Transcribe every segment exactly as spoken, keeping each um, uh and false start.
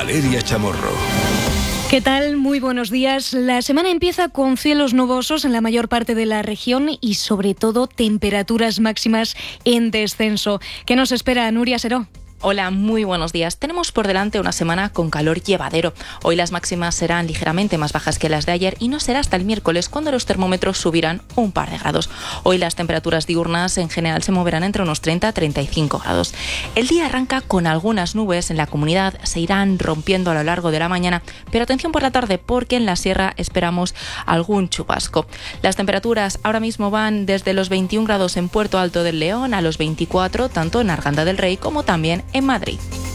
Valeria Chamorro. ¿Qué tal? Muy buenos días. La semana empieza con cielos nubosos en la mayor parte de la región y sobre todo temperaturas máximas en descenso. ¿Qué nos espera, Nuria Seró? Hola, muy buenos días. Tenemos por delante una semana con calor llevadero. Hoy las máximas serán ligeramente más bajas que las de ayer y no será hasta el miércoles cuando los termómetros subirán un par de grados. Hoy las temperaturas diurnas en general se moverán entre unos treinta a treinta y cinco grados. El día arranca con algunas nubes en la comunidad, se irán rompiendo a lo largo de la mañana, pero atención por la tarde porque en la sierra esperamos algún chubasco. Las temperaturas ahora mismo van desde los veintiún grados en Puerto Alto del León a los veinticuatro, tanto en Arganda del Rey como también en Madrid.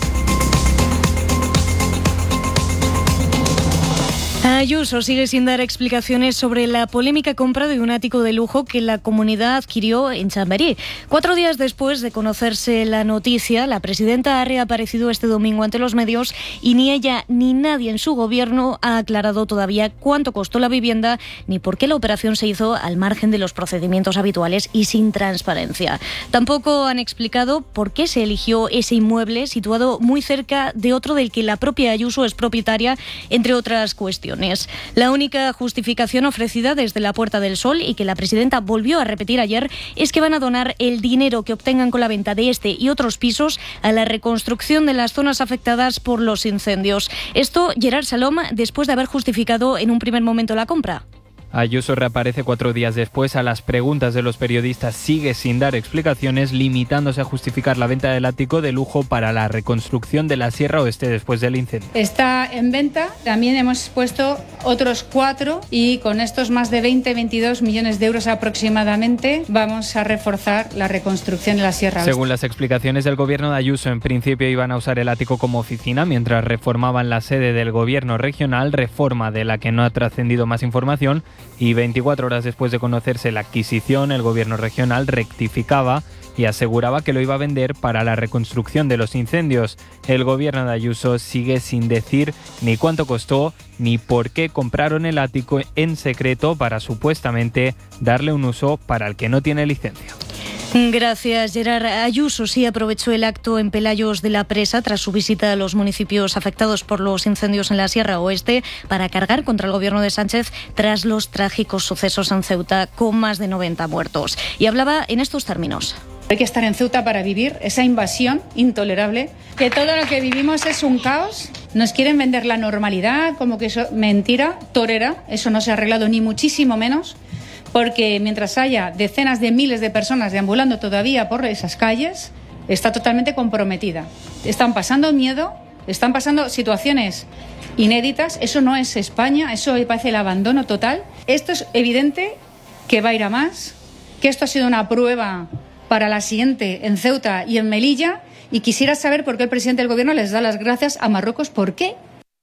Ayuso sigue sin dar explicaciones sobre la polémica compra de un ático de lujo que la comunidad adquirió en Chamberí. Cuatro días después de conocerse la noticia, la presidenta ha reaparecido este domingo ante los medios y ni ella ni nadie en su gobierno ha aclarado todavía cuánto costó la vivienda ni por qué la operación se hizo al margen de los procedimientos habituales y sin transparencia. Tampoco han explicado por qué se eligió ese inmueble situado muy cerca de otro del que la propia Ayuso es propietaria, entre otras cuestiones. La única justificación ofrecida desde la Puerta del Sol y que la presidenta volvió a repetir ayer es que van a donar el dinero que obtengan con la venta de este y otros pisos a la reconstrucción de las zonas afectadas por los incendios. Esto, Gerard Salom, después de haber justificado en un primer momento la compra. Ayuso reaparece cuatro días después a las preguntas de los periodistas, sigue sin dar explicaciones, limitándose a justificar la venta del ático de lujo para la reconstrucción de la Sierra Oeste después del incendio. Está en venta, también hemos puesto otros cuatro y con estos más de veinte, veintidós millones de euros aproximadamente vamos a reforzar la reconstrucción de la Sierra Oeste. Según las explicaciones del gobierno de Ayuso, en principio iban a usar el ático como oficina mientras reformaban la sede del gobierno regional, reforma de la que no ha trascendido más información. Y veinticuatro horas después de conocerse la adquisición, el gobierno regional rectificaba y aseguraba que lo iba a vender para la reconstrucción de los incendios. El gobierno de Ayuso sigue sin decir ni cuánto costó ni por qué compraron el ático en secreto para supuestamente darle un uso para el que no tiene licencia. Gracias, Gerard. Ayuso sí aprovechó el acto en Pelayos de la Presa tras su visita a los municipios afectados por los incendios en la Sierra Oeste para cargar contra el gobierno de Sánchez tras los trágicos sucesos en Ceuta con más de noventa muertos. Y hablaba en estos términos. Hay que estar en Ceuta para vivir esa invasión intolerable, que todo lo que vivimos es un caos. Nos quieren vender la normalidad como que eso mentira, torera, eso no se ha arreglado ni muchísimo menos. Porque mientras haya decenas de miles de personas deambulando todavía por esas calles, está totalmente comprometida. Están pasando miedo, están pasando situaciones inéditas. Eso no es España, eso me parece el abandono total. Esto es evidente que va a ir a más, que esto ha sido una prueba para la siguiente en Ceuta y en Melilla. Y quisiera saber por qué el presidente del gobierno les da las gracias a Marruecos. ¿Por qué?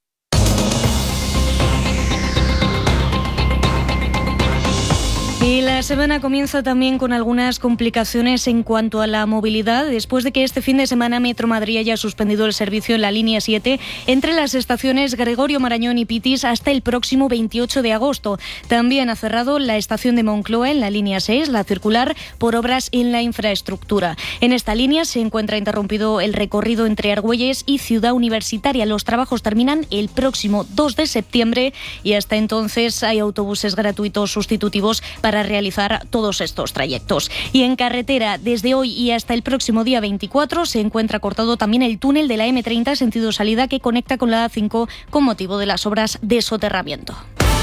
Y la semana comienza también con algunas complicaciones en cuanto a la movilidad, después de que este fin de semana Metro Madrid haya suspendido el servicio en la línea siete entre las estaciones Gregorio Marañón y Pitis hasta el próximo veintiocho de agosto. También ha cerrado la estación de Moncloa en la línea seis, la circular, por obras en la infraestructura. En esta línea se encuentra interrumpido el recorrido entre Argüelles y Ciudad Universitaria. Los trabajos terminan el próximo dos de septiembre y hasta entonces hay autobuses gratuitos sustitutivos para para realizar todos estos trayectos. Y en carretera, desde hoy y hasta el próximo día veinticuatro, se encuentra cortado también el túnel de la eme treinta sentido salida que conecta con la a cinco con motivo de las obras de soterramiento.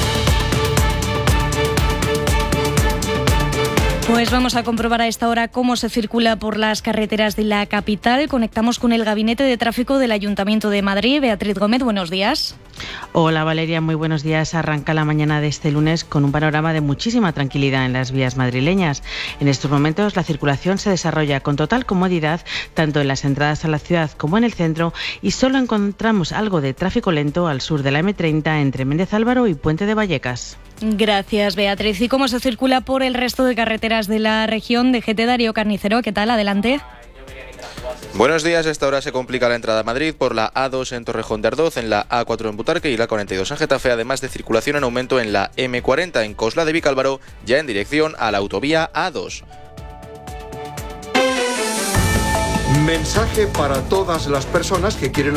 Pues vamos a comprobar a esta hora cómo se circula por las carreteras de la capital. Conectamos con el Gabinete de Tráfico del Ayuntamiento de Madrid. Beatriz Gómez, buenos días. Hola Valeria, muy buenos días. Arranca la mañana de este lunes con un panorama de muchísima tranquilidad en las vías madrileñas. En estos momentos la circulación se desarrolla con total comodidad tanto en las entradas a la ciudad como en el centro y solo encontramos algo de tráfico lento al sur de la eme treinta entre Méndez Álvaro y Puente de Vallecas. Gracias, Beatriz. ¿Y cómo se circula por el resto de carreteras de la región? D G T, Darío Carnicero, ¿qué tal? Adelante. Buenos días. A esta hora se complica la entrada a Madrid por la a dos en Torrejón de Ardoz, en la a cuatro en Butarque y la cuarenta y dos en Getafe, además de circulación en aumento en la eme cuarenta en Cosla de Vicálvaro, ya en dirección a la autovía a dos. Mensaje para todas las personas que quieren